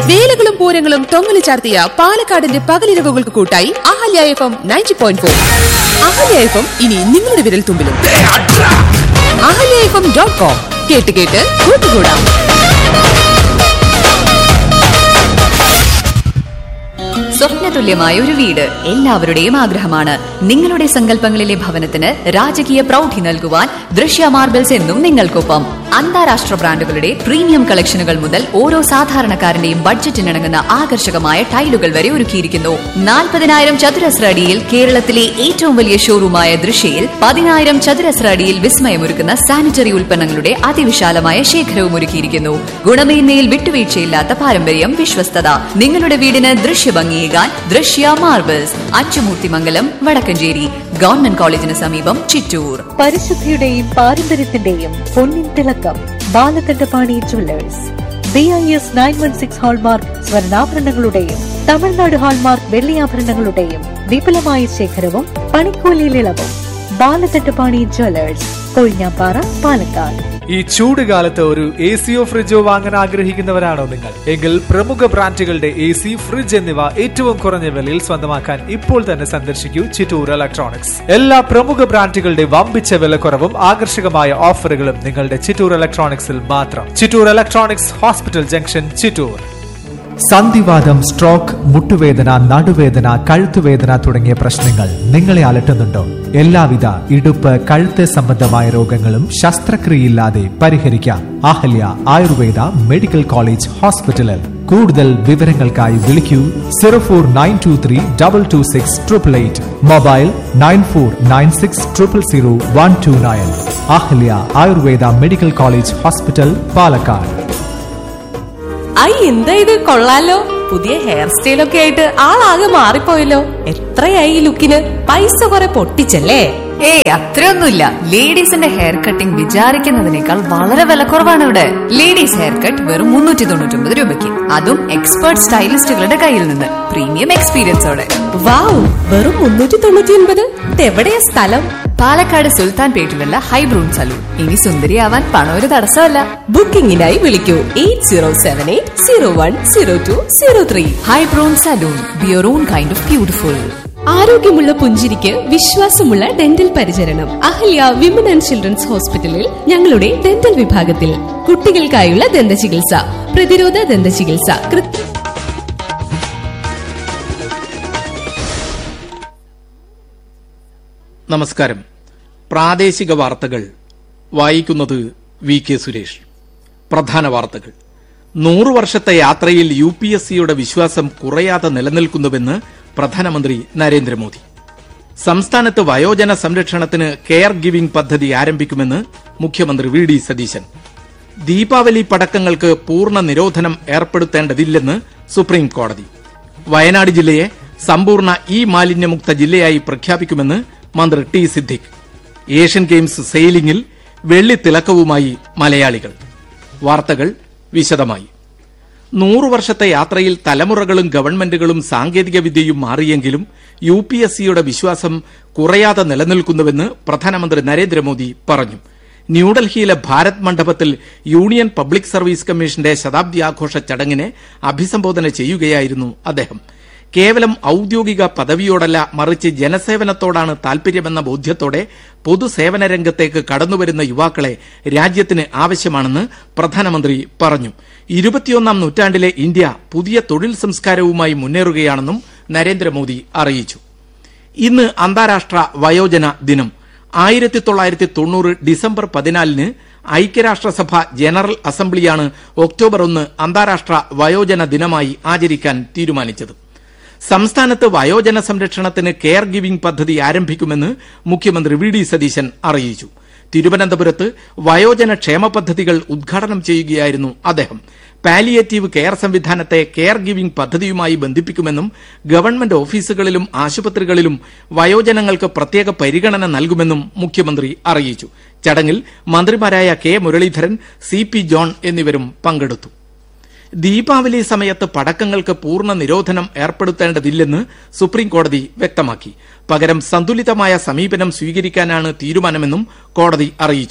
വേലകളും പൂരങ്ങളും തൊങ്ങലി ചാർത്തിയ പാലക്കാടിന്റെ പകലിരവുകൾക്ക് കൂട്ടായി അഹല്യ FM 90.4. അഹല്യ FM ഇനി നിങ്ങളുടെ വിരൽ തുമ്പിലും. ahalyafm.com കേട്ട് കേട്ട് കൂട്ടുകൂടാം. സ്വപ്നതുല്യമായ ഒരു വീട് എല്ലാവരുടെയും ആഗ്രഹമാണ്. നിങ്ങളുടെ സങ്കല്പങ്ങളിലെ ഭവനത്തിന് രാജകീയ പ്രൗഢി നൽകുവാൻ ദൃശ്യ മാർബിൾസ് എന്നും നിങ്ങൾക്കൊപ്പം. അന്താരാഷ്ട്ര ബ്രാൻഡുകളുടെ പ്രീമിയം കളക്ഷനുകൾ മുതൽ ഓരോ സാധാരണക്കാരന്റെയും ബഡ്ജറ്റിനിണങ്ങുന്ന ആകർഷകമായ ടൈലുകൾ വരെ ഒരുക്കിയിരിക്കുന്നു. 40,000 ചതുരശ്ര അടിയിൽ കേരളത്തിലെ ഏറ്റവും വലിയ ഷോറൂമായ ദൃശ്യയിൽ 10,000 ചതുരശ്ര അടിയിൽ വിസ്മയമൊരുക്കുന്ന സാനിറ്ററി ഉൽപ്പന്നങ്ങളുടെ അതിവിശാലമായ ശേഖരവും ഒരുക്കിയിരിക്കുന്നു. ഗുണമേന്മയിൽ വിട്ടുവീഴ്ചയില്ലാത്ത പാരമ്പര്യം, വിശ്വസ്തത. നിങ്ങളുടെ വീടിന് ദൃശ്യഭംഗിയേകാൻ ദൃശ്യ മാർബിൾസ്, അച്ചുമൂർത്തിമംഗലം, വടക്കഞ്ചേരി. ഗവൺമെന്റ് കോളേജിന് സമീപം, ചിറ്റൂർ. പരിശുദ്ധിയുടെയും പാരമ്പര്യത്തിന്റെയും പൊന്നിൻ തിളക്കം Balakandapani jewellers. BIS 916 hallmark സ്വർണ്ണാഭരണങ്ങളുടെയും Tamil Nadu hallmark വെള്ളിയാഭരണങ്ങളുടെയും വിപുലമായ ശേഖരവും പണിക്കൂലിയിൽ ഇളവും. ബാലകണ്ഠപാണി ജുവല്ലേഴ്സ്, കൊഴിഞ്ഞാപ്പാറ, പാലക്കാട്. ഈ ചൂട് കാലത്ത് ഒരു ACയോ ഫ്രിഡ്ജോ വാങ്ങാൻ ആഗ്രഹിക്കുന്നവരാണോ നിങ്ങൾ? എങ്കിൽ പ്രമുഖ ബ്രാൻഡുകളുടെ AC, ഫ്രിഡ്ജ് എന്നിവ ഏറ്റവും കുറഞ്ഞ വിലയിൽ സ്വന്തമാക്കാൻ ഇപ്പോൾ തന്നെ സന്ദർശിക്കൂ ചിറ്റൂർ ഇലക്ട്രോണിക്സ്. എല്ലാ പ്രമുഖ ബ്രാൻഡുകളുടെ വമ്പിച്ച വിലക്കുറവും ആകർഷകമായ ഓഫറുകളും നിങ്ങളുടെ ചിറ്റൂർ ഇലക്ട്രോണിക്സിൽ മാത്രം. Chittur electronics, hospital junction, Chittur. സന്ധിവാതം, stroke, മുട്ടുവേദന, നടുവേദന, കഴുത്തുവേദന തുടങ്ങിയ പ്രശ്നങ്ങൾ നിങ്ങളെ അലട്ടുന്നുണ്ടോ? എല്ലാവിധ ഇടുപ്പ്, കഴുത്ത് സംബന്ധമായ രോഗങ്ങളും ശസ്ത്രക്രിയയില്ലാതെ പരിഹരിക്കാം അഹല്യ ആയുർവേദ മെഡിക്കൽ കോളേജ് ഹോസ്പിറ്റലിൽ. കൂടുതൽ വിവരങ്ങൾക്കായി വിളിക്കൂ 0492322688. Mobile 9496000129. Ahalya Ayurveda medical college hospital, Palakkad. എന്താ ഇത്, കൊള്ളാലോ. പുതിയ ഹെയർ സ്റ്റൈലൊക്കെ ആയിട്ട് ആളാകെ മാറിപ്പോയല്ലോ. എത്രയായി ഈ ലുക്കിന്? പൈസ കുറെ പൊട്ടിച്ചല്ലേ? അത്രയൊന്നുമില്ല. ലേഡീസിന്റെ ഹെയർ കട്ടിംഗ് വിചാരിക്കുന്നതിനേക്കാൾ വളരെ വിലക്കുറവാണ് ഇവിടെ. ലേഡീസ് ഹെയർ കട്ട് വെറും 399 രൂപയ്ക്ക്, അതും എക്സ്പേർട്ട് സ്റ്റൈലിസ്റ്റുകളുടെ കയ്യിൽ നിന്ന്, പ്രീമിയം എക്സ്പീരിയൻസോടെ. വാവ്, വെറും 399. എവിടെയാ സ്ഥലം? പാലക്കാട് സുൽത്താൻ പേട്ടിലുള്ള ഹൈബ്രൂൺ സലൂൺ. ഇനി സുന്ദരിയാവാൻ പണം ഒരു തടസ്സമല്ല. ബുക്കിംഗിനായി വിളിക്കൂ 8078010203. ഹൈബ്രൂൺ salon, your own kind of beautiful. ആരോഗ്യമുള്ള പുഞ്ചിരിക്ക് വിശ്വാസമുള്ള ഡെന്റൽ പരിചരണം അഹല്യ വിമൻ ആൻഡ് ചിൽഡ്രൻസ് ഹോസ്പിറ്റലിൽ. ഞങ്ങളുടെ ഡെന്റൽ വിഭാഗത്തിൽ കുട്ടികൾക്കായുള്ള ദന്ത ചികിത്സ, പ്രതിരോധ ദന്ത ചികിത്സ. നമസ്കാരം. പ്രാദേശിക വാർത്തകൾ വായിക്കുന്നത് VK സുരേഷ്. പ്രധാന വാർത്തകൾ. 100 വർഷത്തെ യാത്രയിൽ UPSCയുടെ വിശ്വാസം കുറയാതെ നിലനിൽക്കുന്നുവെന്ന് പ്രധാനമന്ത്രി നരേന്ദ്രമോദി. സംസ്ഥാനത്ത് വയോജന സംരക്ഷണത്തിന് കെയർ ഗിവിംഗ് പദ്ധതി ആരംഭിക്കുമെന്ന് മുഖ്യമന്ത്രി VD സതീശൻ. ദീപാവലി പടക്കങ്ങൾക്ക് പൂർണ്ണ നിരോധനം ഏർപ്പെടുത്തേണ്ടതില്ലെന്ന് സുപ്രീം കോടതി. വയനാട് ജില്ലയെ സമ്പൂർണ്ണ മാലിന്യമുക്ത ജില്ലയായി പ്രഖ്യാപിക്കുമെന്ന് മന്ത്രി T സിദ്ദിഖ്. ഏഷ്യൻ ഗെയിംസ് സെയിലിംഗിൽ വെള്ളിത്തിളക്കവുമായി മലയാളികൾ. വാർത്തകൾ വിശദമായി. 100 വർഷത്തെ യാത്രയിൽ തലമുറകളും ഗവൺമെന്റുകളും സാങ്കേതിക വിദ്യയും മാറിയെങ്കിലും UPSCയുടെ വിശ്വാസം കുറയാതെ നിലനിൽക്കുന്നുവെന്ന് പ്രധാനമന്ത്രി നരേന്ദ്രമോദി പറഞ്ഞു. ന്യൂഡൽഹിയിലെ ഭാരത് മണ്ഡപത്തിൽ യൂണിയൻ പബ്ലിക് സർവീസ് കമ്മീഷന്റെ ശതാബ്ദി ആഘോഷ ചടങ്ങിനെ അഭിസംബോധന ചെയ്യുകയായിരുന്നു അദ്ദേഹം. കേവലം ഔദ്യോഗിക പദവിയോടല്ല, മറിച്ച് ജനസേവനത്തോടാണ് താൽപര്യമെന്ന ബോധ്യത്തോടെ പൊതുസേവന രംഗത്തേക്ക് കടന്നുവരുന്ന യുവാക്കളെ രാജ്യത്തിന് ആവശ്യമാണെന്ന് പ്രധാനമന്ത്രി പറഞ്ഞു. 21ാം നൂറ്റാണ്ടിലെ ഇന്ത്യ പുതിയ തൊഴിൽ സംസ്കാരവുമായി മുന്നേറുകയാണെന്നും നരേന്ദ്രമോദി അറിയിച്ചു. ഇന്ന് അന്താരാഷ്ട്ര വയോജന ദിനം. 1990 ഡിസംബർ 14 ഐക്യരാഷ്ട്രസഭ ജനറൽ അസംബ്ലിയാണ് ഒക്ടോബർ 1 അന്താരാഷ്ട്ര വയോജന ദിനമായി ആചരിക്കാൻ തീരുമാനിച്ചത്. സംസ്ഥാനത്ത് വയോജന സംരക്ഷണത്തിന് കെയർ ഗിവിംഗ് പദ്ധതി ആരംഭിക്കുമെന്ന് മുഖ്യമന്ത്രി VD സതീശൻ അറിയിച്ചു. തിരുവനന്തപുരത്ത് വയോജന ക്ഷേമ പദ്ധതികൾ ഉദ്ഘാടനം ചെയ്യുകയായിരുന്നു അദ്ദേഹം. പാലിയേറ്റീവ് കെയർ സംവിധാനത്തെ കെയർ ഗിവിംഗ് പദ്ധതിയുമായി ബന്ധിപ്പിക്കുമെന്നും ഗവൺമെന്റ് ഓഫീസുകളിലും ആശുപത്രികളിലും വയോജനങ്ങൾക്ക് പ്രത്യേക പരിഗണന നൽകുമെന്നും മുഖ്യമന്ത്രി അറിയിച്ചു. ചടങ്ങിൽ മന്ത്രിമാരായ K മുരളീധരൻ, CP ജോൺ എന്നിവരും പങ്കെടുത്തു. ദീപാവലി സമയത്ത് പടക്കങ്ങൾക്ക് പൂർണ്ണ നിരോധനം ഏർപ്പെടുത്തേണ്ടതില്ലെന്ന് സുപ്രീംകോടതി വ്യക്തമാക്കി. പകരം സന്തുലിതമായ സമീപനം സ്വീകരിക്കാനാണ് തീരുമാനമെന്നും കോടതി അറിയിച്ചു.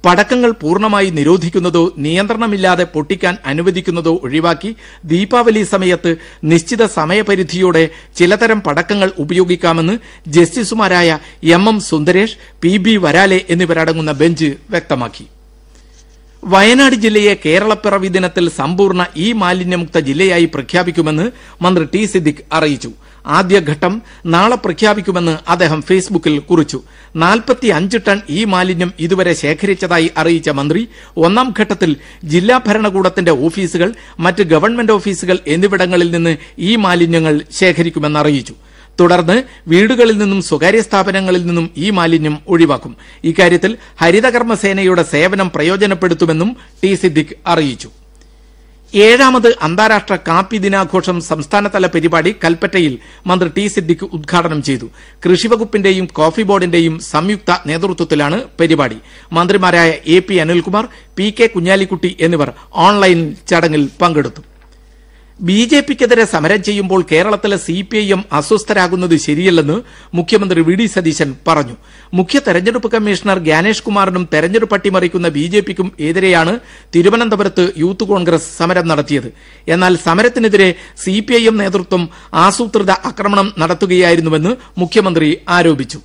പടക്കങ്ങൾ പൂർണ്ണമായി നിരോധിക്കുന്നതോ നിയന്ത്രണമില്ലാതെ പൊട്ടിക്കാൻ അനുവദിക്കുന്നതോ ഒഴിവാക്കി ദീപാവലി സമയത്ത് നിശ്ചിത സമയപരിധിയോടെ ചിലതരം പടക്കങ്ങൾ ഉപയോഗിക്കാമെന്ന് ജസ്റ്റിസുമാരായ എം സുന്ദരേഷ്, PB വരാലെ എന്നിവരടങ്ങുന്ന ബെഞ്ച് വ്യക്തമാക്കി. വയനാട് ജില്ലയെ കേരളപ്പിറവി ദിനത്തിൽ സമ്പൂർണ്ണ ഇ മാലിന്യമുക്ത ജില്ലയായി പ്രഖ്യാപിക്കുമെന്ന് മന്ത്രി ടി സിദ്ദിഖ് അറിയിച്ചു. ആദ്യഘട്ടം നാളെ പ്രഖ്യാപിക്കുമെന്ന് അദ്ദേഹം ഫേസ്ബുക്കിൽ കുറിച്ചു. 45 ടൺ ഇ മാലിന്യം ഇതുവരെ ശേഖരിച്ചതായി അറിയിച്ച മന്ത്രി ഒന്നാം ഘട്ടത്തിൽ ജില്ലാ ഭരണകൂടത്തിന്റെ ഓഫീസുകൾ, മറ്റ് ഗവൺമെന്റ് ഓഫീസുകൾ എന്നിവിടങ്ങളിൽ നിന്ന് ഈ മാലിന്യങ്ങൾ ശേഖരിക്കുമെന്ന് അറിയിച്ചു. തുടർന്ന് വീടുകളിൽ നിന്നും സ്വകാര്യ സ്ഥാപനങ്ങളിൽ നിന്നും ഈ മാലിന്യം ഒഴിവാക്കും. ഇക്കാര്യത്തിൽ ഹരിതകർമ്മസേനയുടെ സേവനം പ്രയോജനപ്പെടുത്തുമെന്നും ടി സിദ്ദിഖ് അറിയിച്ചു. 7ാമത് അന്താരാഷ്ട്ര കാപ്പി ദിനാഘോഷം സംസ്ഥാനതല പരിപാടി കൽപ്പറ്റയിൽ മന്ത്രി ടി സിദ്ദിഖ് ഉദ്ഘാടനം ചെയ്തു. കൃഷിവകുപ്പിന്റെയും കോഫി ബോർഡിന്റെയും സംയുക്ത നേതൃത്വത്തിലാണ് പരിപാടി. മന്ത്രിമാരായ AP അനിൽകുമാർ, PK കുഞ്ഞാലിക്കുട്ടി എന്നിവർ ഓൺലൈൻ ചടങ്ങിൽ പങ്കെടുത്തു. BJPക്കെതിരെ സമരം ചെയ്യുമ്പോൾ കേരളത്തിലെ CPIM അസ്വസ്ഥരാകുന്നത് ശരിയല്ലെന്ന് മുഖ്യമന്ത്രി VD സതീശൻ പറഞ്ഞു. മുഖ്യ തെരഞ്ഞെടുപ്പ് കമ്മീഷണർ ജ്ഞാനേഷ് കുമാറിനും തെരഞ്ഞെടുപ്പ് അട്ടിമറിക്കുന്ന BJPക്കും എതിരെയാണ് തിരുവനന്തപുരത്ത് യൂത്ത് കോൺഗ്രസ് സമരം നടത്തിയത്. എന്നാൽ സമരത്തിനെതിരെ CPIM നേതൃത്വം ആസൂത്രിത ആക്രമണം നടത്തുകയായിരുന്നുവെന്ന് മുഖ്യമന്ത്രി ആരോപിച്ചു.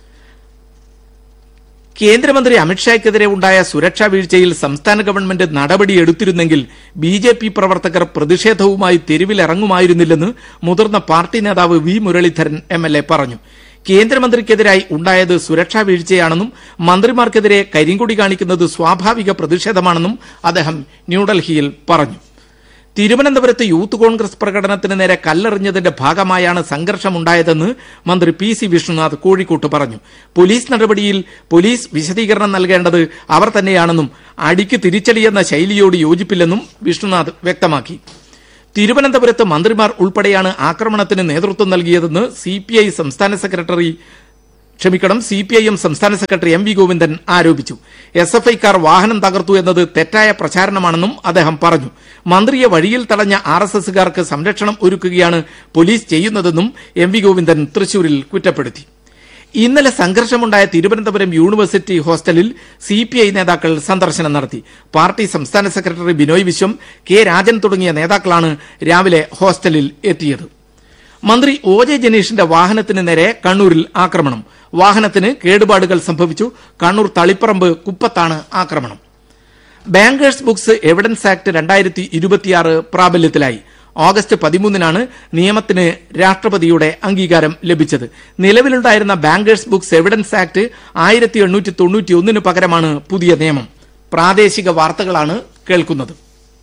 കേന്ദ്രമന്ത്രി അമിത്ഷായ്ക്കെതിരെ ഉണ്ടായ സുരക്ഷാ വീഴ്ചയിൽ സംസ്ഥാന ഗവൺമെന്റ് നടപടിയെടുത്തിരുന്നെങ്കിൽ BJP പ്രവർത്തകർ പ്രതിഷേധവുമായി തെരുവിലിറങ്ങുമായിരുന്നില്ലെന്ന് മുതിർന്ന പാർട്ടി നേതാവ് V മുരളീധരൻ MLA പറഞ്ഞു. കേന്ദ്രമന്ത്രിക്കെതിരായി ഉണ്ടായത് സുരക്ഷാ വീഴ്ചയാണെന്നും മന്ത്രിമാർക്കെതിരെ കരിങ്കൊടി കാണിക്കുന്നത് സ്വാഭാവിക പ്രതിഷേധമാണെന്നും അദ്ദേഹം ന്യൂഡൽഹിയിൽ പറഞ്ഞു. തിരുവനന്തപുരത്ത് യൂത്ത് കോൺഗ്രസ് പ്രകടനത്തിന് നേരെ കല്ലെറിഞ്ഞതിന്റെ ഭാഗമായാണ് സംഘർഷമുണ്ടായതെന്ന് മന്ത്രി PC വിഷ്ണുനാഥ് കോഴിക്കോട്ട് പറഞ്ഞു. പോലീസ് നടപടിയിൽ പോലീസ് വിശദീകരണം നൽകേണ്ടത് അവർ തന്നെയാണെന്നും അടിക്ക് തിരിച്ചടിയെന്ന ശൈലിയോട് യോജിപ്പില്ലെന്നും വിഷ്ണുനാഥ് വ്യക്തമാക്കി. തിരുവനന്തപുരത്ത് മന്ത്രിമാർ ഉൾപ്പെടെയാണ് ആക്രമണത്തിന് നേതൃത്വം നൽകിയതെന്ന് CPIM സംസ്ഥാന സെക്രട്ടറി MV ഗോവിന്ദൻ ആരോപിച്ചു. SFIക്കാർ വാഹനം തകർത്തു എന്നത് തെറ്റായ പ്രചാരണമാണെന്നും അദ്ദേഹം പറഞ്ഞു. മന്ത്രിയെ വഴിയിൽ തടഞ്ഞ RSSകാർക്ക് സംരക്ഷണം ഒരുക്കുകയാണ് പോലീസ് ചെയ്യുന്നതെന്നും MV ഗോവിന്ദൻ തൃശൂരിൽ കുറ്റപ്പെടുത്തി. ഇന്നലെ സംഘർഷമുണ്ടായ തിരുവനന്തപുരം യൂണിവേഴ്സിറ്റി ഹോസ്റ്റലിൽ CPI നേതാക്കൾ സന്ദർശനം നടത്തി. പാർട്ടി സംസ്ഥാന സെക്രട്ടറി ബിനോയ് വിശ്വം, K രാജൻ തുടങ്ങിയ നേതാക്കളാണ് രാവിലെ ഹോസ്റ്റലിൽ എത്തിയത്. മന്ത്രി OJ ജനീഷിന്റെ വാഹനത്തിന് നേരെ കണ്ണൂരിൽ ആക്രമണം. വാഹനത്തിന് കേടുപാടുകൾ സംഭവിച്ചു. കണ്ണൂർ തളിപ്പറമ്പ് കുപ്പത്താണ് ആക്രമണം. Bankers books evidence act 2026 പ്രാബല്യത്തിലായി. August 13-നാണ് നിയമത്തിന് രാഷ്ട്രപതിയുടെ അംഗീകാരം ലഭിച്ചത്. നിലവിലുണ്ടായിരുന്ന ബാങ്കേഴ്സ് ബുക്സ് എവിഡൻസ് ആക്ട് 1891 പകരമാണ് പുതിയ നിയമം. പ്രാദേശിക വാർത്തകളാണ് കേൾക്കുന്നത്.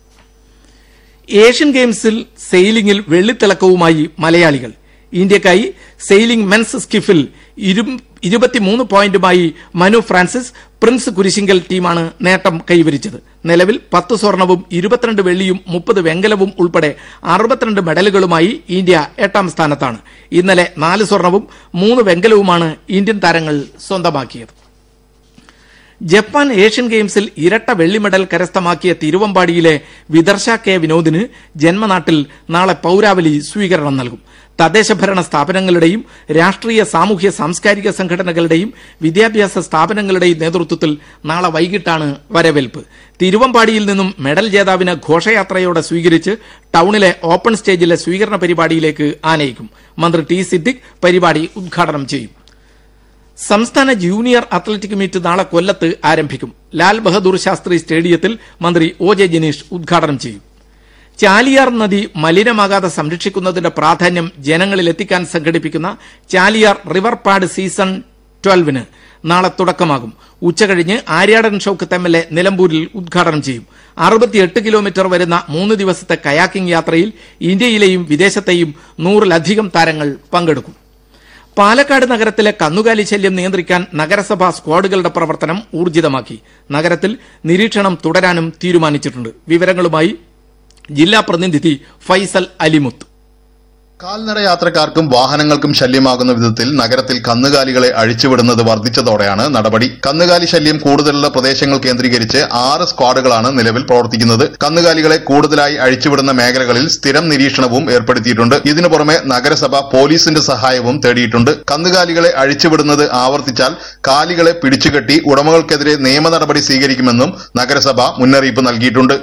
ഏഷ്യൻ ഗെയിംസിൽ സെയിലിംഗിൽ വെള്ളിത്തിളക്കവുമായി മലയാളികൾ. ഇന്ത്യക്കായി സെയിലിംഗ് മെൻസ് സ്കിഫിൽ 23 പോയിന്റുമായി മനു ഫ്രാൻസിസ്, പ്രിൻസ് കുരിശിങ്കൽ ടീമാണ് നേട്ടം കൈവരിച്ചത്. നിലവിൽ 10 സ്വർണവും 22 വെള്ളിയും 30 വെങ്കലവും ഉൾപ്പെടെ 62 മെഡലുകളുമായി ഇന്ത്യ 8ാം സ്ഥാനത്താണ്. ഇന്നലെ 4 സ്വർണവും 3 വെങ്കലവുമാണ് ഇന്ത്യൻ താരങ്ങൾ സ്വന്തമാക്കിയത്. ജപ്പാൻ ഏഷ്യൻ ഗെയിംസിൽ ഇരട്ട വെള്ളി മെഡൽ കരസ്ഥമാക്കിയ തിരുവമ്പാടിയിലെ വിദർശ K വിനോദിന് ജന്മനാട്ടിൽ നാളെ പൌരാവലി സ്വീകരണം നൽകും. തദ്ദേശഭരണ സ്ഥാപനങ്ങളുടെയും രാഷ്ട്രീയ സാമൂഹ്യ സാംസ്കാരിക സംഘടനകളുടെയും വിദ്യാഭ്യാസ സ്ഥാപനങ്ങളുടെയും നേതൃത്വത്തിൽ നാളെ വൈകിട്ടാണ് വരവേൽപ്പ്. തിരുവമ്പാടിയിൽ നിന്നും മെഡൽ ജേതാവിനെ ഘോഷയാത്രയോടെ സ്വീകരിച്ച് ടൌണിലെ ഓപ്പൺ സ്റ്റേജിലെ സ്വീകരണ പരിപാടിയിലേക്ക് ആനയിക്കും. മന്ത്രി ടി സിദ്ദിഖ് പരിപാടി ഉദ്ഘാടനം ചെയ്യും. സംസ്ഥാന ജൂനിയർ അത്ലറ്റിക് മീറ്റ് നാളെ കൊല്ലത്ത് ആരംഭിക്കും. ലാൽ ബഹദൂർ ശാസ്ത്രി സ്റ്റേഡിയത്തിൽ മന്ത്രി OJ ജനീഷ് ഉദ്ഘാടനം ചെയ്യും. ചാലിയാർ നദി മലിനമാകാതെ സംരക്ഷിക്കുന്നതിന്റെ പ്രാധാന്യം ജനങ്ങളിലെത്തിക്കാൻ സംഘടിപ്പിക്കുന്ന ചാലിയാർ റിവർ പാഡ് സീസൺ 12 നാളെ തുടക്കമാകും. ഉച്ചകഴിഞ്ഞ് ആര്യാടൻ ഷൌക്കത്ത് MLA നിലമ്പൂരിൽ ഉദ്ഘാടനം ചെയ്യും. 68 കിലോമീറ്റർ വരുന്ന 3 ദിവസത്തെ കയാക്കിംഗ് യാത്രയിൽ ഇന്ത്യയിലെയും വിദേശത്തെയും 100-ലധികം താരങ്ങൾ പങ്കെടുക്കും. പാലക്കാട് നഗരത്തിലെ കന്നുകാലി ശല്യം നിയന്ത്രിക്കാൻ നഗരസഭാ സ്ക്വാഡുകളുടെ പ്രവർത്തനം ഊർജിതമാക്കി. നഗരത്തിൽ നിരീക്ഷണം തുടരാനും തീരുമാനിച്ചിട്ടുണ്ട്. വിവരങ്ങളുമായി ജില്ലാ പ്രതിനിധി ഫൈസൽ അലിമുത്ത്. കാൽനട യാത്രക്കാർക്കും വാഹനങ്ങൾക്കും ശല്യമാകുന്ന വിധത്തിൽ നഗരത്തിൽ കന്നുകാലികളെ അഴിച്ചുവിടുന്നത് വർദ്ധിച്ചതോടെയാണ് നടപടി. കന്നുകാലി ശല്യം കൂടുതലുള്ള പ്രദേശങ്ങൾ കേന്ദ്രീകരിച്ച് 6 സ്ക്വാഡുകളാണ് നിലവിൽ പ്രവർത്തിക്കുന്നത്. കന്നുകാലികളെ കൂടുതലായി അഴിച്ചുവിടുന്ന മേഖലകളിൽ സ്ഥിരം നിരീക്ഷണവും ഏർപ്പെടുത്തിയിട്ടുണ്ട്. ഇതിനു പുറമെ നഗരസഭ പോലീസിന്റെ സഹായവും തേടിയിട്ടുണ്ട്. കന്നുകാലികളെ അഴിച്ചുവിടുന്നത് ആവർത്തിച്ചാൽ കാലികളെ പിടിച്ചുകെട്ടി ഉടമകൾക്കെതിരെ നിയമ നടപടി സ്വീകരിക്കുമെന്നും നഗരസഭ മുന്നറിയിപ്പ് നൽകിയിട്ടുണ്ട്.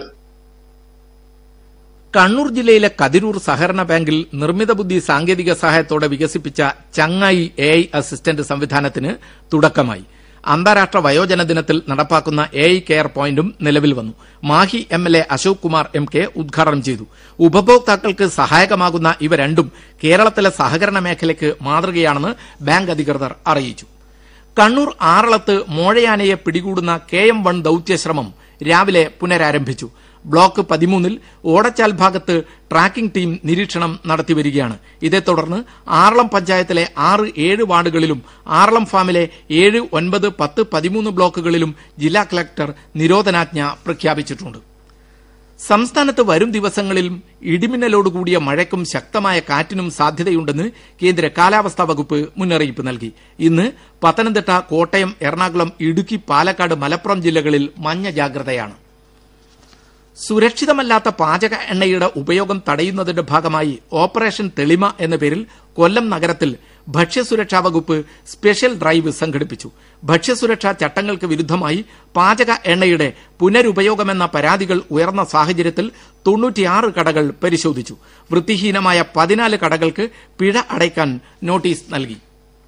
കണ്ണൂർ ജില്ലയിലെ കതിരൂർ സഹകരണ ബാങ്കിൽ നിർമ്മിത ബുദ്ധി സാങ്കേതിക സഹായത്തോടെ വികസിപ്പിച്ച ചങ്ങായി AI അസിസ്റ്റന്റ് സംവിധാനത്തിന് തുടക്കമായി. അന്താരാഷ്ട്ര വയോജന ദിനത്തിൽ നടപ്പാക്കുന്ന AI കെയർ പോയിന്റും നിലവിൽ വന്നു. മാഹി MLA അശോക് കുമാർ MK ഉദ്ഘാടനം ചെയ്തു. ഉപഭോക്താക്കൾക്ക് സഹായകമാകുന്ന ഇവ രണ്ടും കേരളത്തിലെ സഹകരണ മേഖലയ്ക്ക് മാതൃകയാണെന്ന് ബാങ്ക് അധികൃതർ അറിയിച്ചു. കണ്ണൂർ ആറളത്ത് മോഴയാനയെ പിടികൂടുന്ന KM1 ദൌത്യശ്രമം രാവിലെ പുനരാരംഭിച്ചു. ബ്ലോക്ക് 13 ഓടച്ചാൽ ഭാഗത്ത് ട്രാക്കിംഗ് ടീം നിരീക്ഷണം നടത്തിവരികയാണ്. ഇതേ തുടർന്ന് ആറളം പഞ്ചായത്തിലെ 6-7 വാർഡുകളിലും ആറളം ഫാമിലെ 7, 9, 10, 13 ബ്ലോക്കുകളിലും ജില്ലാ കളക്ടർ നിരോധനാജ്ഞ പ്രഖ്യാപിച്ചിട്ടുണ്ട്. സംസ്ഥാനത്ത് വരും ദിവസങ്ങളിലും ഇടിമിന്നലോടുകൂടിയ മഴയ്ക്കും ശക്തമായ കാറ്റിനും സാധ്യതയുണ്ടെന്ന് കേന്ദ്ര കാലാവസ്ഥാ വകുപ്പ് മുന്നറിയിപ്പ് നൽകി. ഇന്ന് പത്തനംതിട്ട, കോട്ടയം, എറണാകുളം, ഇടുക്കി, പാലക്കാട്, മലപ്പുറം ജില്ലകളിൽ മഞ്ഞ ജാഗ്രതയാണ്. സുരക്ഷിതമല്ലാത്ത പാചക എണ്ണയുടെ ഉപയോഗം തടയുന്നതിന്റെ ഭാഗമായി ഓപ്പറേഷൻ തെളിമ എന്ന പേരിൽ കൊല്ലം നഗരത്തിൽ ഭക്ഷ്യസുരക്ഷാ വകുപ്പ് സ്പെഷ്യൽ ഡ്രൈവ് സംഘടിപ്പിച്ചു. ഭക്ഷ്യസുരക്ഷാ ചട്ടങ്ങൾക്ക് വിരുദ്ധമായി പാചക എണ്ണയുടെ പുനരുപയോഗമെന്ന പരാതികൾ ഉയർന്ന സാഹചര്യത്തിൽ 96 കടകൾ പരിശോധിച്ചു. വൃത്തിഹീനമായ 14 കടകൾക്ക് പിഴ അടയ്ക്കാൻ നോട്ടീസ് നൽകി.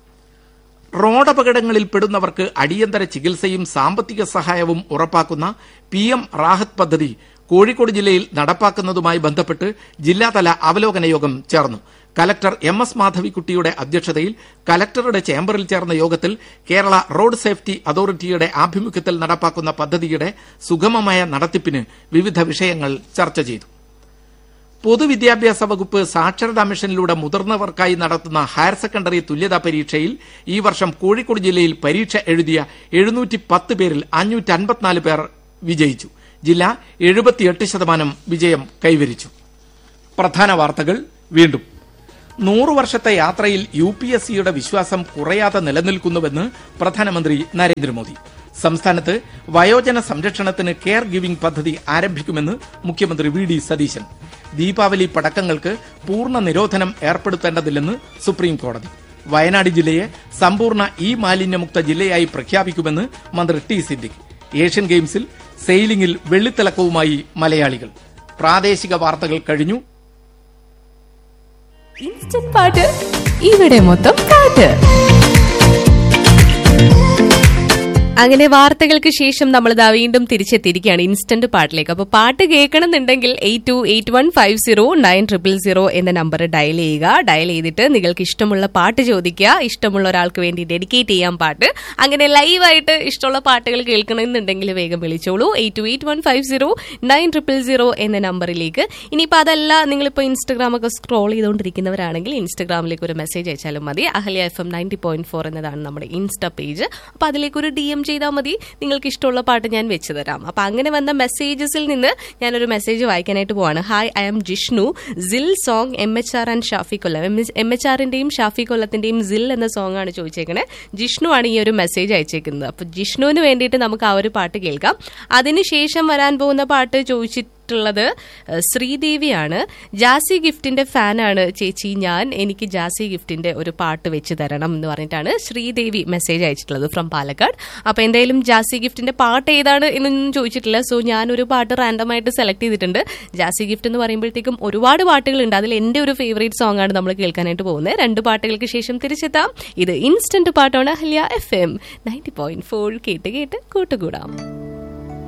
റോഡപകടങ്ങളിൽ പെടുന്നവർക്ക് അടിയന്തര ചികിത്സയും സാമ്പത്തിക സഹായവും ഉറപ്പാക്കുന്ന PM റാഹത്ത് പദ്ധതി കോഴിക്കോട് ജില്ലയിൽ നടപ്പാക്കുന്നതുമായി ബന്ധപ്പെട്ട് ജില്ലാതല അവലോകന യോഗം ചേർന്നു. കലക്ടർ MS മാധവിക്കുട്ടിയുടെ അധ്യക്ഷതയിൽ കലക്ടറുടെ ചേംബറിൽ ചേർന്ന യോഗത്തിൽ കേരള റോഡ് സേഫ്റ്റി അതോറിറ്റിയുടെ ആഭിമുഖ്യത്തിൽ നടപ്പാക്കുന്ന പദ്ധതിയുടെ സുഗമമായ നടത്തിപ്പിന് വിവിധ വിഷയങ്ങൾ ചർച്ച ചെയ്തു. പൊതുവിദ്യാഭ്യാസ വകുപ്പ് സാക്ഷരതാ മിഷനിലൂടെ മുതിർന്നവർക്കായി നടത്തുന്ന ഹയർ സെക്കൻഡറി തുല്യതാ പരീക്ഷയിൽ ഈ വർഷം കോഴിക്കോട് ജില്ലയിൽ പരീക്ഷ എഴുതിയ 710 പേരിൽ 554 പേർ വിജയിച്ചു. ജില്ല 78% വിജയം കൈവരിച്ചു. പ്രധാന വാർത്തകൾ വീണ്ടും. 100 വർഷത്തെ യാത്രയിൽ UPSCയുടെ വിശ്വാസം കുറയാതെ നിലനിൽക്കുന്നുവെന്ന് പ്രധാനമന്ത്രി നരേന്ദ്രമോദി. സംസ്ഥാനത്ത് വയോജന സംരക്ഷണത്തിന് കെയർ ഗിവിംഗ് പദ്ധതി ആരംഭിക്കുമെന്ന് മുഖ്യമന്ത്രി VD സതീശൻ. ദീപാവലി പടക്കങ്ങൾക്ക് പൂർണ്ണ നിരോധനം ഏർപ്പെടുത്തേണ്ടതില്ലെന്ന് സുപ്രീം കോടതി. വയനാട് ജില്ലയെ സമ്പൂർണ്ണ മാലിന്യമുക്ത ജില്ലയായി പ്രഖ്യാപിക്കുമെന്ന് മന്ത്രി T സിദ്ദിഖ്. ഏഷ്യൻ ഗെയിംസിൽ സെയിലിംഗിൽ വെള്ളിത്തിളക്കവുമായി മലയാളികൾ. പ്രാദേശിക വാർത്തകൾ കഴിഞ്ഞു. ഇൻസ്റ്റന്റ് പാട്ട് ഇവിടെ മൊത്തം പാട്ട്. അങ്ങനെ വാർത്തകൾക്ക് ശേഷം നമ്മൾ ഇതാ വീണ്ടും തിരിച്ചെത്തിയിരിക്കുകയാണ് ഇൻസ്റ്റന്റ് പാട്ടിലേക്ക്. അപ്പോൾ പാട്ട് കേൾക്കണമെന്നുണ്ടെങ്കിൽ 8281509000 എന്ന നമ്പർ ഡയൽ ചെയ്യുക. ഡയൽ ചെയ്തിട്ട് നിങ്ങൾക്ക് ഇഷ്ടമുള്ള പാട്ട് ചോദിക്കുക. ഇഷ്ടമുള്ള ഒരാൾക്ക് വേണ്ടി ഡെഡിക്കേറ്റ് ചെയ്യാം പാട്ട്. അങ്ങനെ ലൈവായിട്ട് ഇഷ്ടമുള്ള പാട്ടുകൾ കേൾക്കണമെന്നുണ്ടെങ്കിൽ വേഗം വിളിച്ചോളൂ 8281509000 എന്ന നമ്പറിലേക്ക്. ഇനിയിപ്പോൾ അതല്ല, നിങ്ങളിപ്പോൾ ഇൻസ്റ്റഗ്രാം ഒക്കെ സ്ക്രോൾ ചെയ്തുകൊണ്ടിരിക്കുന്നവരാണെങ്കിൽ ഇൻസ്റ്റഗ്രാമിലേക്ക് ഒരു മെസ്സേജ് അയച്ചാലും മതി. അഹല്യ FM 90.4 എന്നതാണ് നമ്മുടെ ഇൻസ്റ്റാ പേജ്. അപ്പോൾ അതിലേക്ക് ഒരു DM ചെയ്താൽ മതി. നിങ്ങൾക്ക് ഇഷ്ടമുള്ള പാട്ട് ഞാൻ വെച്ചു തരാം. അപ്പൊ അങ്ങനെ വന്ന മെസ്സേജസിൽ നിന്ന് ഞാനൊരു മെസ്സേജ് വായിക്കാനായിട്ട് പോവാണ്. Hi, I M Jishnu. സിൽ സോങ് MHR ആൻഡ് ഷാഫി കൊല്ലം. MHRന്റെയും ഷാഫി കൊല്ലത്തിന്റെയും സിൽ എന്ന സോങ് ആണ് ചോദിച്ചേക്കണേ. ജിഷ്ണു ആണ് ഈ ഒരു മെസ്സേജ് അയച്ചേക്കുന്നത്. അപ്പൊ ജിഷ്ണുവിന് വേണ്ടിയിട്ട് നമുക്ക് ആ ഒരു പാട്ട് കേൾക്കാം. അതിനുശേഷം വരാൻ പോകുന്ന പാട്ട് ചോദിച്ചിട്ടുള്ളത് ശ്രീദേവിയാണ്. ജാസി ഗിഫ്റ്റിന്റെ ഫാനാണ് ചേച്ചി ഞാൻ. എനിക്ക് ജാസി ഗിഫ്റ്റിന്റെ ഒരു പാട്ട് വെച്ച് തരണം എന്ന് പറഞ്ഞിട്ടാണ് ശ്രീദേവി മെസ്സേജ് അയച്ചിട്ടുള്ളത് ഫ്രം പാലക്കാട്. അപ്പൊ എന്തായാലും ജാസി ഗിഫ്റ്റിന്റെ പാട്ട് ഏതാണ് എന്നൊന്നും ചോദിച്ചിട്ടില്ല. സോ ഞാനൊരു പാട്ട് റാൻഡമായിട്ട് സെലക്ട് ചെയ്തിട്ടുണ്ട്. ജാസി ഗിഫ്റ്റ് എന്ന് പറയുമ്പോഴത്തേക്കും ഒരുപാട് പാട്ടുകളുണ്ട്. അതിൽ എന്റെ ഒരു ഫേവറേറ്റ് സോങ് ആണ് നമ്മൾ കേൾക്കാനായിട്ട് പോകുന്നത്. 2 പാട്ടുകൾക്ക് ശേഷം തിരിച്ചെത്താം. ഇത് ഇൻസ്റ്റന്റ് പാട്ടാണ് അഹല്യ FM 90.4. കേട്ട് കേട്ട് കൂട്ടുകൂടാം.